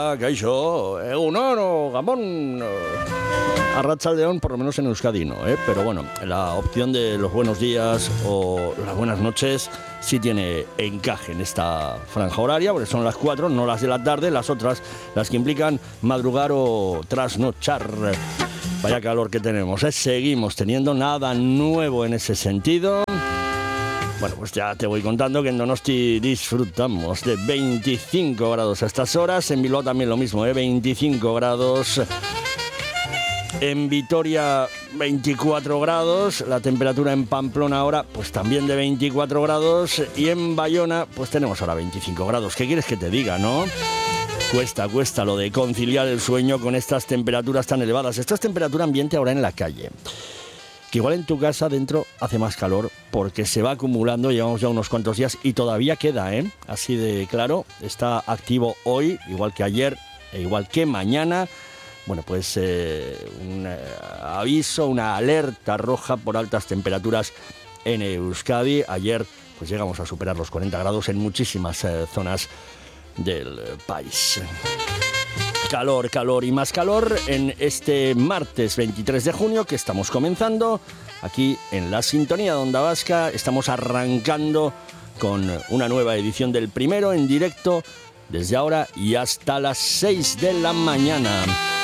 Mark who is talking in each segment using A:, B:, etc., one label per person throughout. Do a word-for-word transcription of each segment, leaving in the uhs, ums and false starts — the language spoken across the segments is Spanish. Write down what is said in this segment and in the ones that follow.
A: Hola, Kaixo, Egunon o Gamón. Arratsaldeon, por lo menos en Euskadi no, ¿eh? Pero bueno, la opción de los buenos días o las buenas noches sí tiene encaje en esta franja horaria, porque son las cuatro, no las de la tarde, las otras, las que implican madrugar o trasnochar. Vaya calor que tenemos, ¿eh? Seguimos teniendo nada nuevo en ese sentido. Bueno, pues ya te voy contando que en Donosti disfrutamos de veinticinco grados a estas horas, en Bilbao también lo mismo, ¿eh? veinticinco grados, en Vitoria veinticuatro grados, la temperatura en Pamplona ahora pues también de veinticuatro grados y en Bayona pues tenemos ahora veinticinco grados. ¿Qué quieres que te diga, no? Cuesta, cuesta lo de conciliar el sueño con estas temperaturas tan elevadas. Esto es temperatura ambiente ahora en la calle. Que igual en tu casa dentro hace más calor porque se va acumulando, llevamos ya unos cuantos días y todavía queda, ¿eh? Así de claro, está activo hoy, igual que ayer e igual que mañana. Bueno, pues eh, un eh, aviso, una alerta roja por altas temperaturas en Euskadi. Ayer pues llegamos a superar los cuarenta grados en muchísimas eh, zonas del país. Calor, calor y más calor en este martes veintitrés de junio que estamos comenzando aquí en la sintonía de Onda Vasca. Estamos arrancando con una nueva edición del Primero en directo desde ahora y hasta las seis de la mañana.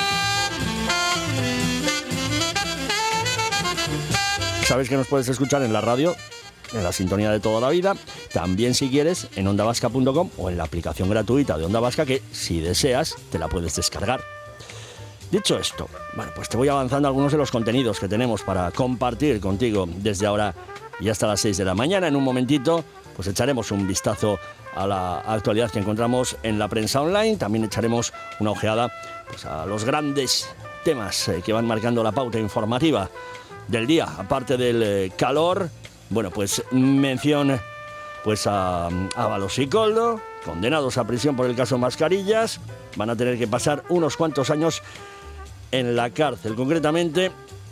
A: Sabes que nos puedes escuchar en la radio, en la sintonía de toda la vida, también si quieres en onda vasca punto com o en la aplicación gratuita de Onda Vasca que si deseas te la puedes descargar. Dicho esto, bueno, pues te voy avanzando algunos de los contenidos que tenemos para compartir contigo desde ahora y hasta las seis de la mañana. En un momentito pues echaremos un vistazo a la actualidad que encontramos en la prensa online, también echaremos una ojeada pues, a los grandes temas eh, que van marcando la pauta informativa del día, aparte del eh, calor. Bueno, pues mención pues a Ábalos y Koldo, condenados a prisión por el caso Mascarillas, van a tener que pasar unos cuantos años en la cárcel. Concretamente,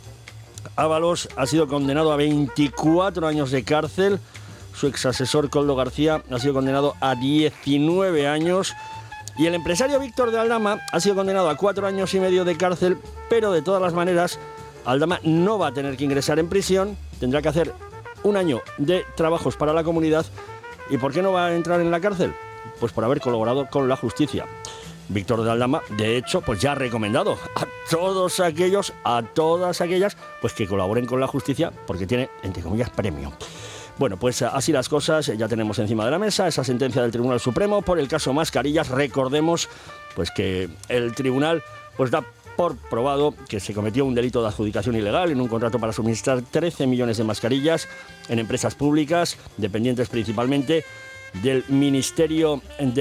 A: Ábalos ha sido condenado a veinticuatro años de cárcel, su exasesor Koldo García ha sido condenado a diecinueve años y el empresario Víctor de Aldama ha sido condenado a cuatro años y medio de cárcel, pero de todas las maneras Aldama no va a tener que ingresar en prisión, tendrá que hacer un año de trabajos para la comunidad. ¿Y por qué no va a entrar en la cárcel? Pues por haber colaborado con la justicia. Víctor de Aldama, de hecho, pues ya ha recomendado a todos aquellos, a todas aquellas, pues que colaboren con la justicia porque tiene, entre comillas, premio. Bueno, pues así las cosas, ya tenemos encima de la mesa esa sentencia del Tribunal Supremo por el caso Mascarillas. Recordemos pues que el tribunal pues da por probado que se cometió un delito de adjudicación ilegal en un contrato para suministrar trece millones de mascarillas en empresas públicas, dependientes principalmente del ministerio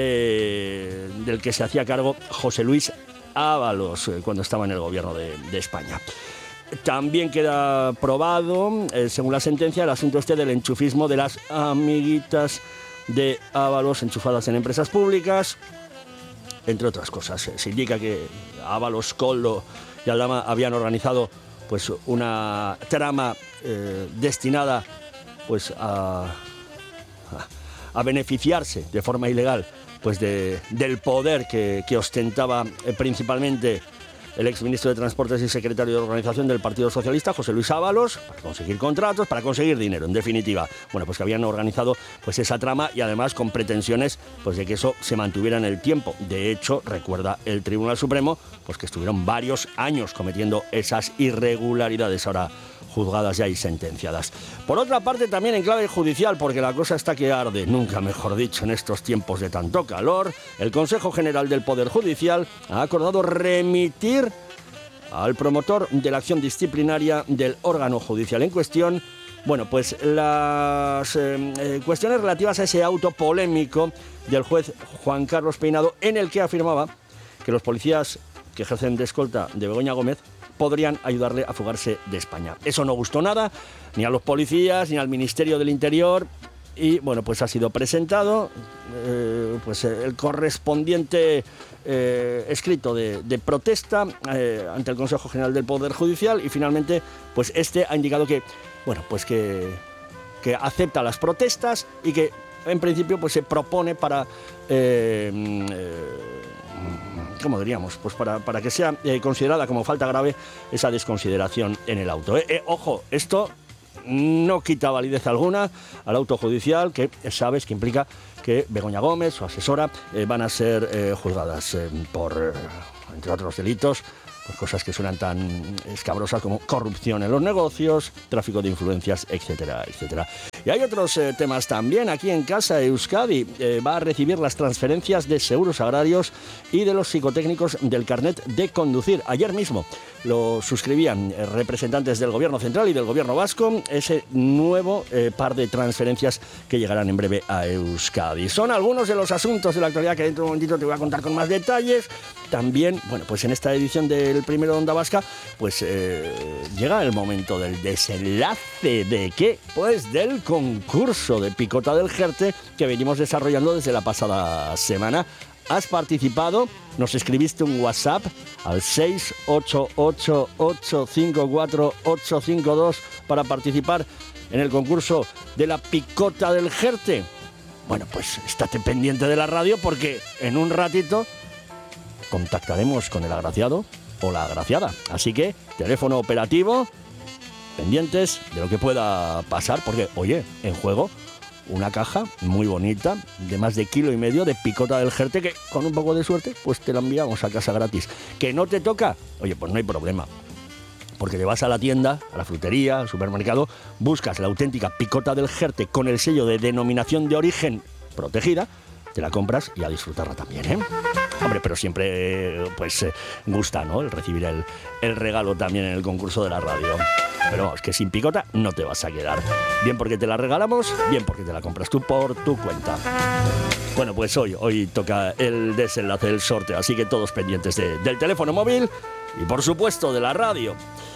A: de, del que se hacía cargo José Luis Ábalos cuando estaba en el gobierno de, de España. También queda probado, eh, según la sentencia, el asunto este del enchufismo de las amiguitas de Ábalos enchufadas en empresas públicas. Entre otras cosas, se indica que Ábalos, Koldo y Aldama habían organizado pues una trama eh, destinada pues a, a, a beneficiarse de forma ilegal pues de, del poder que, que ostentaba eh, principalmente el exministro de Transportes y secretario de Organización del Partido Socialista, José Luis Ábalos, para conseguir contratos, para conseguir dinero, en definitiva. Bueno, pues que habían organizado pues esa trama y además con pretensiones pues de que eso se mantuviera en el tiempo. De hecho, recuerda el Tribunal Supremo pues que estuvieron varios años cometiendo esas irregularidades ahora juzgadas ya y sentenciadas. Por otra parte, también en clave judicial, porque la cosa está que arde, nunca mejor dicho, en estos tiempos de tanto calor, el Consejo General del Poder Judicial ha acordado remitir al promotor de la acción disciplinaria del órgano judicial en cuestión, bueno, pues las eh, eh, cuestiones relativas a ese auto polémico del juez Juan Carlos Peinado, en el que afirmaba que los policías que ejercen de escolta de Begoña Gómez podrían ayudarle a fugarse de España. Eso no gustó nada, ni a los policías, ni al Ministerio del Interior, y bueno, pues ha sido presentado eh, pues el correspondiente eh, escrito de, de protesta eh, ante el Consejo General del Poder Judicial, y finalmente pues este ha indicado que, bueno, pues que, que acepta las protestas y que en principio pues se propone para eh, eh, ¿cómo diríamos? Pues para, para que sea eh, considerada como falta grave esa desconsideración en el auto. Eh, eh, ojo, esto no quita validez alguna al auto judicial, que sabes que implica que Begoña Gómez, su asesora, eh, van a ser eh, juzgadas eh, por, eh, entre otros delitos, pues cosas que suenan tan escabrosas como corrupción en los negocios, tráfico de influencias, etcétera, etcétera. Y hay otros eh, temas también. Aquí en casa, Euskadi eh, va a recibir las transferencias de seguros agrarios y de los psicotécnicos del carnet de conducir. Ayer mismo lo suscribían eh, representantes del Gobierno Central y del Gobierno Vasco, ese nuevo eh, par de transferencias que llegarán en breve a Euskadi. Son algunos de los asuntos de la actualidad que dentro de un momentito te voy a contar con más detalles. También, bueno, pues en esta edición del Primero de Onda Vasca, pues eh, llega el momento del desenlace. ¿De qué? Pues del concurso de Picota del Jerte que venimos desarrollando desde la pasada semana. ¿Has participado? Nos escribiste un WhatsApp al seis ocho ocho, ocho cinco cuatro, ocho cinco dos para participar en el concurso de la Picota del Jerte. Bueno, pues estate pendiente de la radio porque en un ratito contactaremos con el agraciado o la agraciada. Así que, teléfono operativo, pendientes de lo que pueda pasar, porque, oye, en juego una caja muy bonita, de más de kilo y medio de Picota del Jerte, que con un poco de suerte, pues te la enviamos a casa gratis. ¿Que no te toca? Oye, pues no hay problema. Porque te vas a la tienda, a la frutería, al supermercado, buscas la auténtica Picota del Jerte con el sello de denominación de origen protegida, te la compras y a disfrutarla también, ¿eh? Hombre, pero siempre, pues, eh, gusta, ¿no?, el recibir el, el regalo también en el concurso de la radio. Pero es que sin Picota no te vas a quedar. Bien porque te la regalamos, bien porque te la compras tú por tu cuenta. Bueno, pues hoy, hoy toca el desenlace del sorteo, así que todos pendientes de, del teléfono móvil y, por supuesto, de la radio.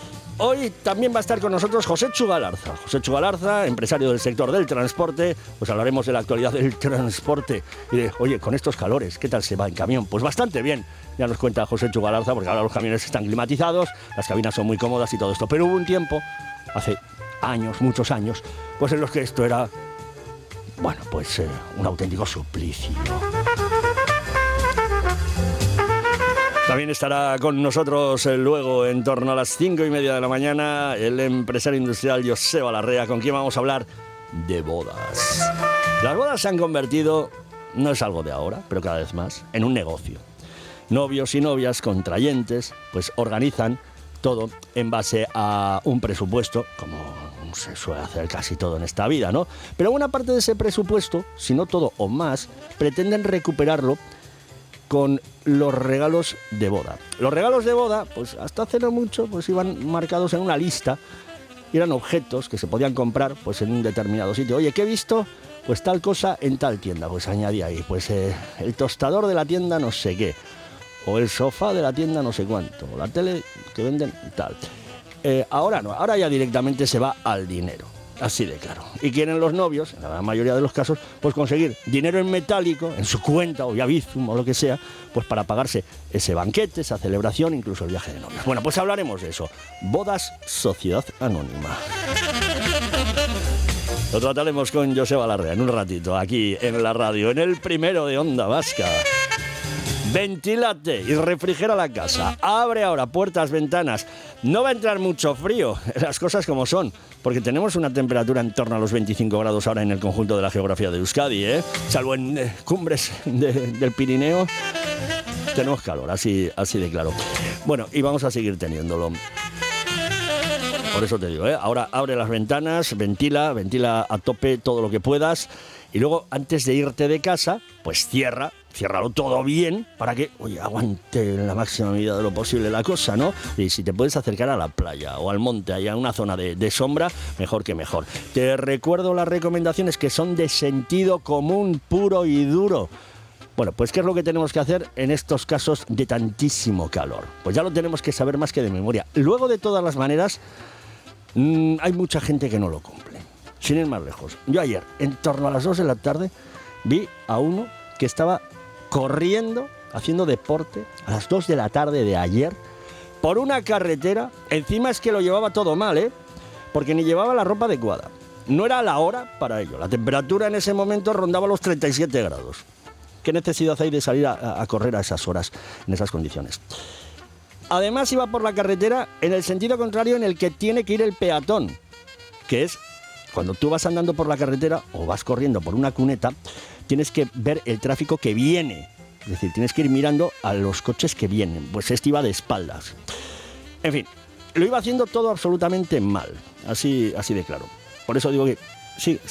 A: Hoy también va a estar con nosotros José Chugalarza. José Chugalarza, empresario del sector del transporte. Pues hablaremos de la actualidad del transporte y de, oye, con estos calores, ¿qué tal se va en camión? Pues bastante bien, ya nos cuenta José Chugalarza, porque ahora los camiones están climatizados, las cabinas son muy cómodas y todo esto. Pero hubo un tiempo, hace años, muchos años, pues en los que esto era, bueno, pues eh, un auténtico suplicio. También estará con nosotros eh, luego, en torno a las cinco y media de la mañana, el empresario industrial Joseba Larrea, con quien vamos a hablar de bodas. Las bodas se han convertido, no es algo de ahora, pero cada vez más, en un negocio. Novios y novias contrayentes, pues organizan todo en base a un presupuesto, como se suele hacer casi todo en esta vida, ¿no? Pero una parte de ese presupuesto, si no todo o más, pretenden recuperarlo con los regalos de boda. Los regalos de boda, pues hasta hace no mucho, pues iban marcados en una lista. Eran objetos que se podían comprar pues en un determinado sitio. Oye, ¿qué he visto? Pues tal cosa en tal tienda. Pues añadí ahí, pues eh, el tostador de la tienda no sé qué. O el sofá de la tienda no sé cuánto. O la tele que venden tal. Eh, ahora no, ahora ya directamente se va al dinero. Así de claro. Y quieren los novios, en la mayoría de los casos, pues conseguir dinero en metálico, en su cuenta o ya Bizum o lo que sea, pues para pagarse ese banquete, esa celebración, incluso el viaje de novios. Bueno, pues hablaremos de eso. Bodas Sociedad Anónima. Lo trataremos con Joseba Larrea en un ratito, aquí en la radio, en el Primero de Onda Vasca. Ventílate y refrigera la casa. Abre ahora puertas, ventanas. No va a entrar mucho frío, las cosas como son, porque tenemos una temperatura en torno a los veinticinco grados ahora en el conjunto de la geografía de Euskadi, ¿eh? Salvo en eh, cumbres de, del Pirineo, tenemos calor, así, así de claro. Bueno, y vamos a seguir teniéndolo. Por eso te digo, ¿eh? Ahora abre las ventanas, ventila, ventila a tope todo lo que puedas. Y luego, antes de irte de casa, pues cierra, ciérralo todo bien para que, oye, aguante en la máxima medida de lo posible la cosa, ¿no? Y si te puedes acercar a la playa o al monte, allá a una zona de, de sombra, mejor que mejor. Te recuerdo las recomendaciones que son de sentido común, puro y duro. Bueno, pues ¿qué es lo que tenemos que hacer en estos casos de tantísimo calor? Pues ya lo tenemos que saber más que de memoria. Luego, de todas las maneras, mmm, hay mucha gente que no lo cumple. Sin ir más lejos. Yo ayer, en torno a las dos de la tarde, vi a uno que estaba corriendo, haciendo deporte, a las dos de la tarde de ayer, por una carretera. Encima es que lo llevaba todo mal, ¿eh? Porque ni llevaba la ropa adecuada. No era la hora para ello. La temperatura en ese momento rondaba los treinta y siete grados. ¿Qué necesidad hay de salir a, a correr a esas horas, en esas condiciones? Además iba por la carretera en el sentido contrario en el que tiene que ir el peatón, que es cuando tú vas andando por la carretera o vas corriendo por una cuneta, tienes que ver el tráfico que viene. Es decir, tienes que ir mirando a los coches que vienen. Pues este iba de espaldas. En fin, lo iba haciendo todo absolutamente mal. Así, así de claro. Por eso digo que sí,